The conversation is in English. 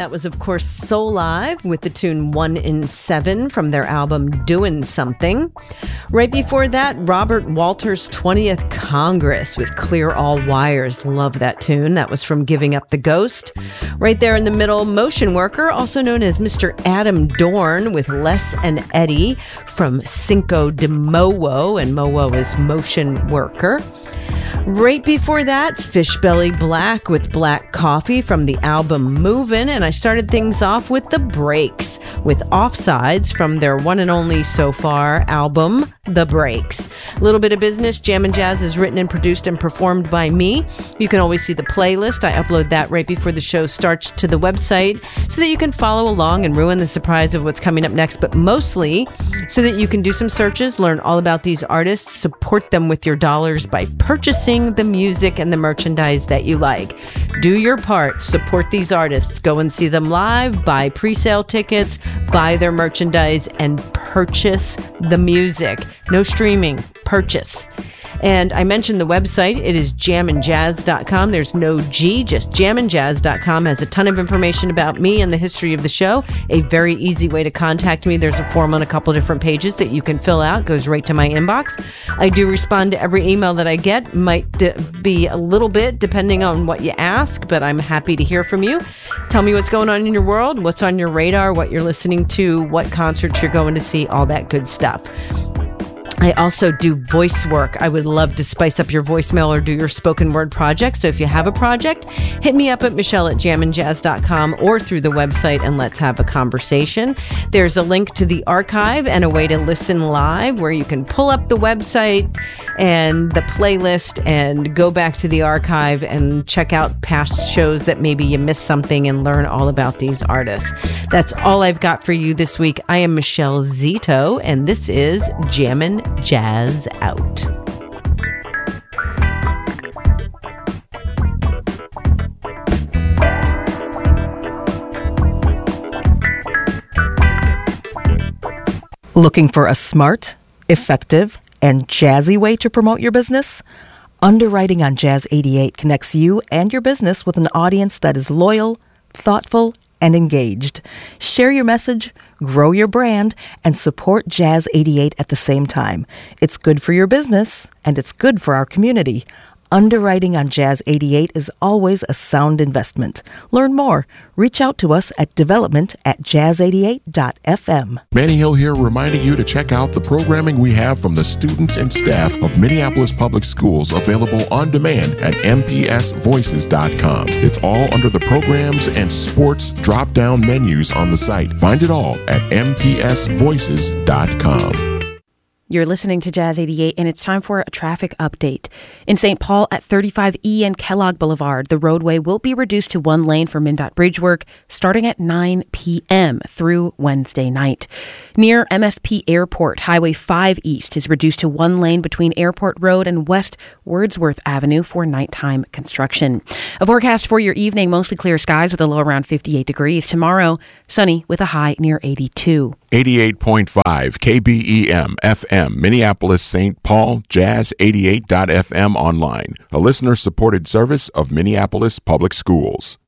That was, of course, Soul Live with the tune 1 in 7 from their album Doin' Something. Right before that, Robert Walters' 20th Congress with Clear All Wires. Love that tune. That was from Giving Up the Ghost. Right there in the middle, Motion Worker, also known as Mr. Adam Dorn with Les and Eddie from Cinco de Mowo, and Mowo is Motion Worker. Right before that, Fishbelly Black with Black Coffee from the album Movin', and I started things off with The Breaks with Offsides from their one and only so far album, The Breaks. A little bit of business. Jammin' Jazz is written and produced and performed by me. You can always see the playlist. I upload that right before the show starts to the website so that you can follow along and ruin the surprise of what's coming up next, but mostly so that you can do some searches, learn all about these artists, support them with your dollars by purchasing the music and the merchandise that you like. Do your part. Support these artists. Go and see them live, buy pre-sale tickets, buy their merchandise, and purchase the music. No streaming. Purchase. And I mentioned the website. It is jamandjazz.com. There's no G, just jamandjazz.com. Has a ton of information about me and the history of the show. A very easy way to contact me. There's a form on a couple different pages that you can fill out. Goes right to my inbox. I do respond to every email that I get. Might be a little bit depending on what you ask, but I'm happy to hear from you. Tell me what's going on in your world, what's on your radar, what you're listening to, what concerts you're going to see, all that good stuff. I also do voice work. I would love to spice up your voicemail or do your spoken word project. So if you have a project, hit me up at michelle@jamandjazz.com or through the website and let's have a conversation. There's a link to the archive and a way to listen live where you can pull up the website and the playlist and go back to the archive and check out past shows that maybe you missed something and learn all about these artists. That's all I've got for you this week. I am Michelle Zito, and this is Jammin' Jazz Out. Looking for a smart, effective, and jazzy way to promote your business? Underwriting on Jazz 88 connects you and your business with an audience that is loyal, thoughtful, and engaged. Share your message, grow your brand, and support Jazz 88 at the same time. It's good for your business, and it's good for our community. Underwriting on Jazz 88 is always a sound investment. Learn more. Reach out to us at development@jazz88.fm. Manny Hill here, reminding you to check out the programming we have from the students and staff of Minneapolis Public Schools, available on demand at mpsvoices.com. It's all under the programs and sports drop-down menus on the site. Find it all at mpsvoices.com. You're listening to Jazz 88, and it's time for a traffic update. In St. Paul at 35E and Kellogg Boulevard, the roadway will be reduced to one lane for MnDOT bridge work starting at 9 p.m. through Wednesday night. Near MSP Airport, Highway 5 East is reduced to one lane between Airport Road and West Wordsworth Avenue for nighttime construction. A forecast for your evening, mostly clear skies with a low around 58 degrees. Tomorrow, sunny with a high near 82. 88.5 KBEM FM, Minneapolis, St. Paul, Jazz88.fm online, a listener-supported service of Minneapolis Public Schools.